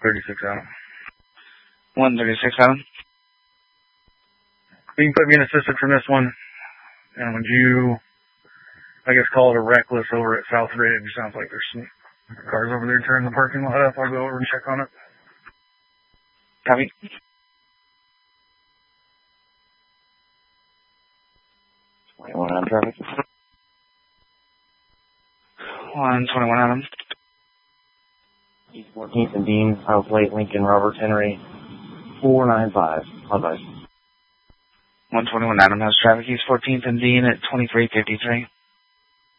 36 Adam. 136 Adam. You can put me in assisted from this one. And would you, I guess, call it a reckless over at South Ridge? Sounds like there's some cars over there tearing the parking lot up. I'll go over and check on it. Copy. On traffic. 121 Adam. East 14th and Dean, South Lake, Lincoln, Robert Henry, 495. Bye-bye. 121 Adam has traffic. East 14th and Dean at 2353.